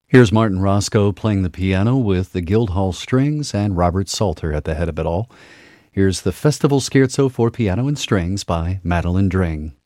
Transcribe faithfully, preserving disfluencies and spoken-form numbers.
Here's Martin Roscoe playing the piano with the Guildhall Strings and Robert Salter at the head of it all. Here's the Festival Scherzo for Piano and Strings by Madeline Dring.